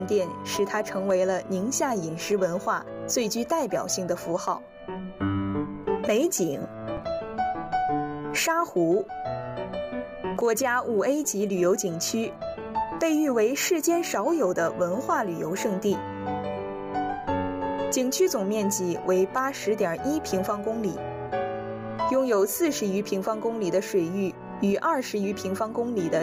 店使它成为了宁夏饮食文化最具代表性的符号。美景：沙湖，国家5A 级旅游景区，被誉为世间少有的文化旅游胜地。景区总面积为80.1平方公里，拥有40余平方公里的水域与20余平方公里的